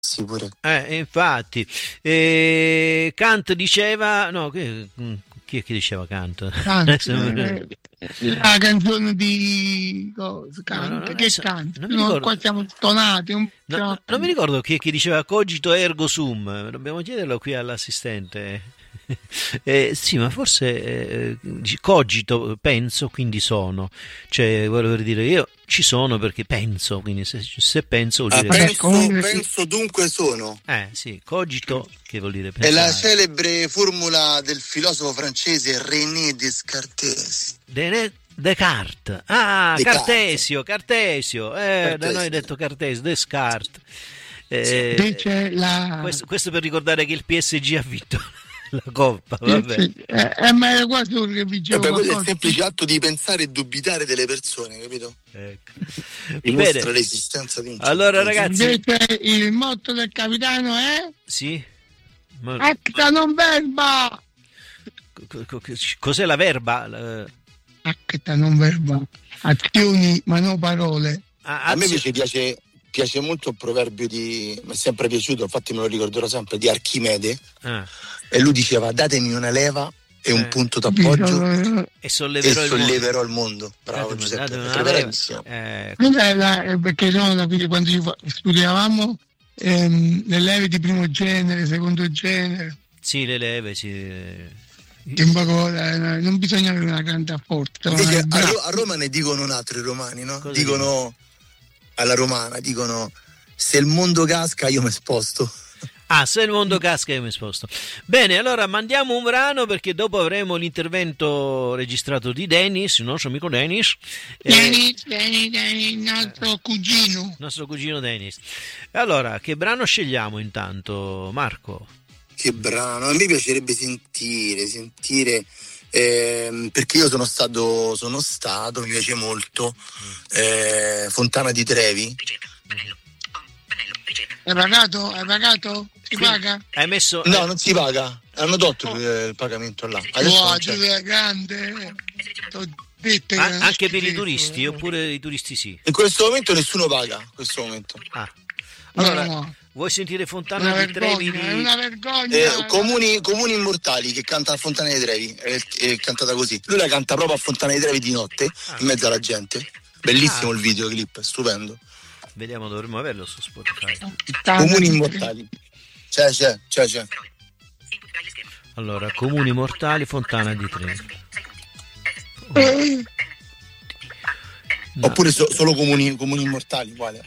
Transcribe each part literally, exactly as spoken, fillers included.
Sì, pure. Eh, infatti, eh, Kant diceva, no, che, chi è che diceva Kant? Kant, Adesso mi- eh, la canzone di cosa, no, no, no, Kant, che adesso Kant? non mi No, ricordo. qua siamo stonati un No, po'. no, non mi ricordo chi è che diceva cogito ergo sum, dobbiamo chiederlo qui all'assistente. Eh, sì, ma forse eh, cogito, penso, quindi sono, cioè volevo dire io ci sono perché penso, quindi se, se penso vuol Ah, dire Vabbè, penso, comunque sì. penso dunque sono. eh sì, cogito che vuol dire È la pensare. celebre formula del filosofo francese René Descartes. Dene- Descartes, ah, Descartes. Cartesio, Cartesio, eh, da noi Cartesio. detto Cartesio, Descartes. Eh, Invece la... questo, questo per ricordare che il P S G ha vinto la Coppa, sì, vabbè. sì, eh, eh, ma era quasi ora che vinceva Vabbè, quello è il qualcosa. semplice atto di pensare e dubitare delle persone, capito? Ecco. Dimostra Bene, l'esistenza di un allora ragazzi, Invece il motto del capitano è sì, ma acta non verba. co- co- cos'è la verba? La- Acta non verba. Azioni ma non parole. ah, A me azio- invece piace, piace molto il proverbio di, mi è sempre piaciuto, infatti me lo ricorderò sempre, di Archimede, ah, e lui diceva datemi una leva e un Eh. punto d'appoggio Bisogna- e e solleverò il mondo. solleverò il mondo. Bravo Datemi- Giuseppe, datemi una sei leva. bravissimo. Eh, Cos'è la- eh, perché no, la- quando ci fa- studiavamo ehm, le leve di primo genere, secondo genere, sì, le leve, sì. eh, che un poco, eh, non bisogna avere una grande forza. Invece a, Bravo. Ro- a Roma ne dicono un altro i romani, no? Cosa Dicono alla romana, dicono se il mondo casca io mi sposto. Ah, se il mondo casca io mi sposto. Bene, allora mandiamo un brano perché dopo avremo l'intervento registrato di Dennis, il nostro amico Dennis. eh, Dennis, Dennis, Dennis, il nostro cugino. il nostro cugino Dennis. Allora, che brano scegliamo intanto, Marco? Che brano, a me piacerebbe sentire, sentire, ehm, perché io sono stato, sono stato, mi piace molto, eh, Fontana di Trevi. Hai pagato? Hai pagato? Si paga? Hai messo... No, non si paga, hanno tolto il, il pagamento là. Adesso Wow, non tu c'è. sei grande. T'ho detto che Ah, non anche per i schifo, turisti, eh. oppure i turisti sì? In questo momento nessuno paga, in questo momento. Ah. Allora, No, no. vuoi sentire Una Fontana di Trevi? vergogna, è Di... una vergogna. Eh, comuni, comuni immortali che canta a Fontana di Trevi, è, è cantata così. Lui la canta proprio a Fontana di Trevi di notte, in mezzo alla gente. Bellissimo Ah. il videoclip, stupendo. Vediamo, dovremmo averlo su Spotify. Comuni immortali. C'è, c'è, c'è, c'è. Allora, Comuni Mortali, Fontana di Trevi. Eh, No. Oppure so- solo comuni, comuni immortali, uguale.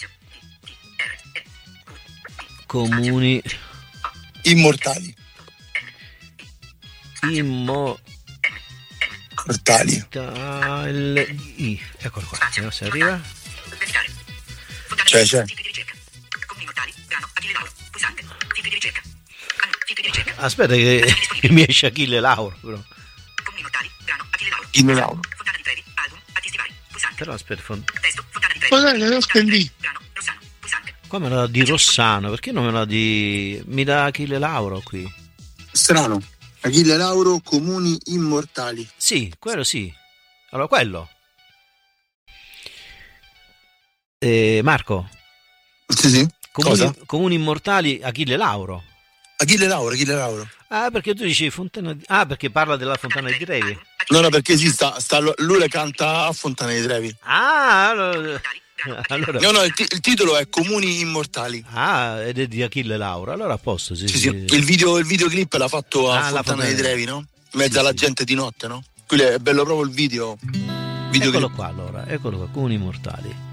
Comuni Immortali. Immortali. Mortali. Eccolo qua, vediamo se arriva. C'è, c'è. Aspetta che mi esce Achille Lauro, però. In Lauro. Però aspetta, fon- Cos'è che lo stendi? qua me la dà di Rossano, perché non me la dà di... mi dà Achille Lauro qui? Strano. Achille Lauro, comuni immortali. Sì, quello sì. Allora, quello. Eh, Marco, Sì, sì. Comuni, Cosa? Comuni Immortali, Achille Lauro. Achille Lauro, Achille Lauro. Ah, perché tu dici Fontana di... Ah, perché parla della Fontana di Trevi. No, no, perché sì, sta, sta, lui le canta a Fontana di Trevi. Ah, allora... allora- No, no, il, ti- il titolo è Comuni immortali. Ah, ed è di Achille Lauro. Allora a posto, sì, Sì, sì. sì. Il, video, il videoclip l'ha fatto a Ah, la Fontana Fontana di di Trevi, no? In mezzo Sì, alla sì. gente di notte, no? Quello è bello proprio il video. Eccolo videoclip. qua allora, eccolo qua, Comuni Immortali.